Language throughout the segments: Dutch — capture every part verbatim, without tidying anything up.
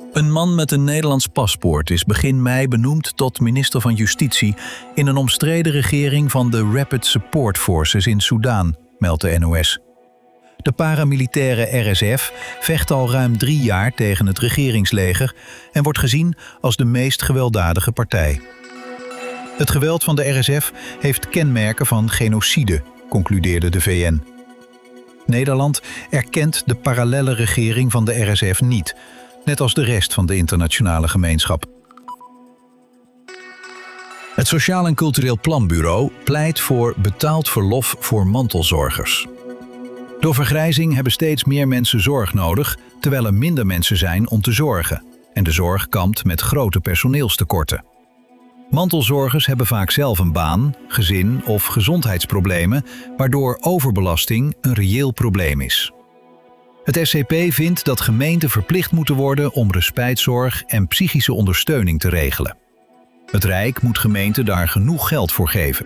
Een man met een Nederlands paspoort is begin mei benoemd tot minister van Justitie in een omstreden regering van de Rapid Support Forces in Soedan, meldt de N O S. De paramilitaire R S F vecht al ruim drie jaar tegen het regeringsleger en wordt gezien als de meest gewelddadige partij. Het geweld van de R S F heeft kenmerken van genocide, concludeerde de V N. Nederland erkent de parallelle regering van de R S F niet, net als de rest van de internationale gemeenschap. Het Sociaal en Cultureel Planbureau pleit voor betaald verlof voor mantelzorgers. Door vergrijzing hebben steeds meer mensen zorg nodig, terwijl er minder mensen zijn om te zorgen. En de zorg kampt met grote personeelstekorten. Mantelzorgers hebben vaak zelf een baan, gezin of gezondheidsproblemen, waardoor overbelasting een reëel probleem is. Het S C P vindt dat gemeenten verplicht moeten worden om respijtzorg en psychische ondersteuning te regelen. Het Rijk moet gemeenten daar genoeg geld voor geven.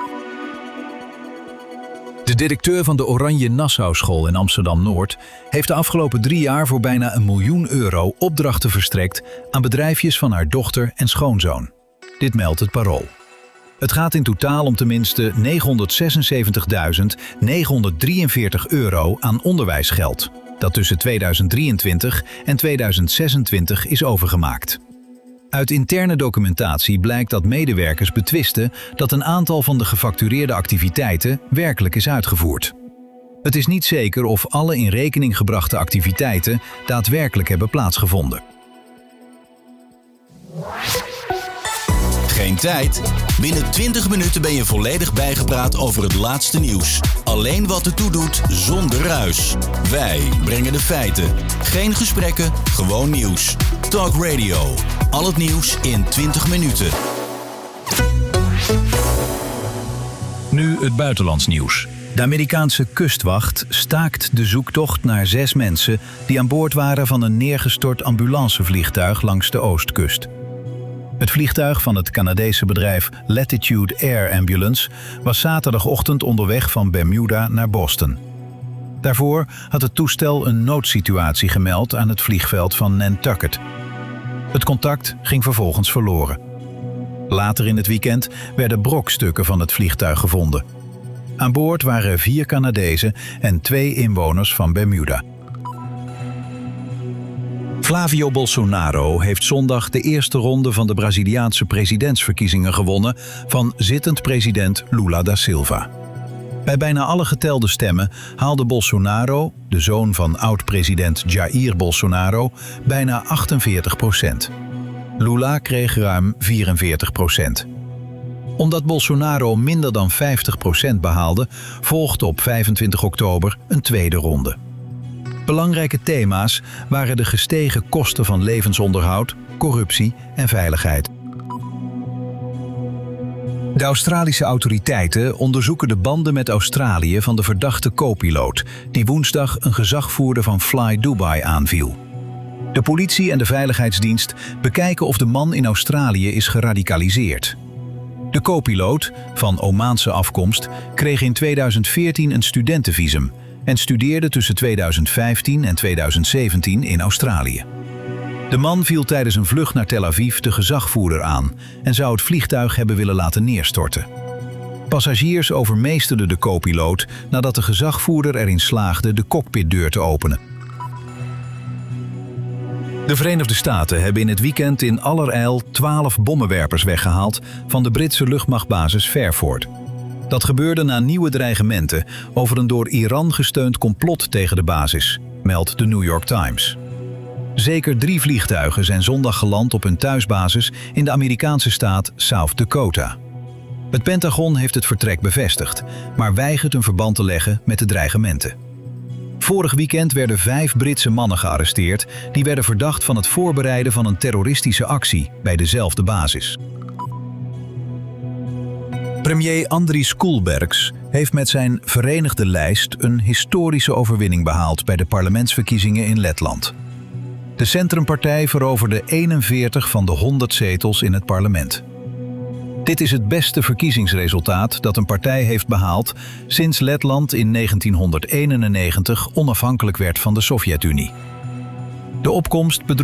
De directeur van de Oranje Nassau School in Amsterdam-Noord heeft de afgelopen drie jaar voor bijna een miljoen euro opdrachten verstrekt aan bedrijfjes van haar dochter en schoonzoon. Dit meldt het Parool. Het gaat in totaal om tenminste negenhonderdzesenzeventigduizend negenhonderddrieënveertig euro aan onderwijsgeld, dat tussen tweeduizend drieëntwintig en tweeduizend zesentwintig is overgemaakt. Uit interne documentatie blijkt dat medewerkers betwisten dat een aantal van de gefactureerde activiteiten werkelijk is uitgevoerd. Het is niet zeker of alle in rekening gebrachte activiteiten daadwerkelijk hebben plaatsgevonden. Geen tijd? Binnen twintig minuten ben je volledig bijgepraat over het laatste nieuws. Alleen wat ertoe doet, zonder ruis. Wij brengen de feiten. Geen gesprekken, gewoon nieuws. Talk Radio. Al het nieuws in twintig minuten. Nu het buitenlands nieuws. De Amerikaanse kustwacht staakt de zoektocht naar zes mensen die aan boord waren van een neergestort ambulancevliegtuig langs de oostkust. Het vliegtuig van het Canadese bedrijf Latitude Air Ambulance was zaterdagochtend onderweg van Bermuda naar Boston. Daarvoor had het toestel een noodsituatie gemeld aan het vliegveld van Nantucket. Het contact ging vervolgens verloren. Later in het weekend werden brokstukken van het vliegtuig gevonden. Aan boord waren vier Canadezen en twee inwoners van Bermuda. Flavio Bolsonaro heeft zondag de eerste ronde van de Braziliaanse presidentsverkiezingen gewonnen van zittend president Lula da Silva. Bij bijna alle getelde stemmen haalde Bolsonaro, de zoon van oud-president Jair Bolsonaro, bijna achtenveertig procent. Lula kreeg ruim vierenveertig procent. Omdat Bolsonaro minder dan vijftig procent behaalde, volgde op vijfentwintig oktober een tweede ronde. Belangrijke thema's waren de gestegen kosten van levensonderhoud, corruptie en veiligheid. De Australische autoriteiten onderzoeken de banden met Australië van de verdachte co-piloot, die woensdag een gezagvoerder van Fly Dubai aanviel. De politie en de veiligheidsdienst bekijken of de man in Australië is geradicaliseerd. De co-piloot, van Omaanse afkomst, kreeg in tweeduizend veertien een studentenvisum en studeerde tussen tweeduizend vijftien en tweeduizend zeventien in Australië. De man viel tijdens een vlucht naar Tel Aviv de gezagvoerder aan en zou het vliegtuig hebben willen laten neerstorten. Passagiers overmeesterden de co-piloot nadat de gezagvoerder erin slaagde de cockpitdeur te openen. De Verenigde Staten hebben in het weekend in allerijl twaalf bommenwerpers weggehaald van de Britse luchtmachtbasis Fairford. Dat gebeurde na nieuwe dreigementen over een door Iran gesteund complot tegen de basis, meldt de New York Times. Zeker drie vliegtuigen zijn zondag geland op hun thuisbasis in de Amerikaanse staat South Dakota. Het Pentagon heeft het vertrek bevestigd, maar weigert een verband te leggen met de dreigementen. Vorig weekend werden vijf Britse mannen gearresteerd die werden verdacht van het voorbereiden van een terroristische actie bij dezelfde basis. Premier Andris Kulbergs heeft met zijn Verenigde Lijst een historische overwinning behaald bij de parlementsverkiezingen in Letland. De Centrumpartij veroverde eenenveertig van de honderd zetels in het parlement. Dit is het beste verkiezingsresultaat dat een partij heeft behaald sinds Letland in negentienhonderdeenennegentig onafhankelijk werd van de Sovjet-Unie. De opkomst bedroeg